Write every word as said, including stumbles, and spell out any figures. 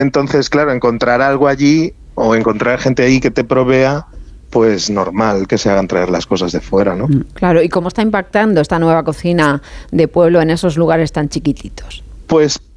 Entonces, claro, encontrar algo allí o encontrar gente ahí que te provea, pues normal que se hagan traer las cosas de fuera, ¿no? Claro, ¿y cómo está impactando esta nueva cocina de pueblo en esos lugares tan chiquititos? Pues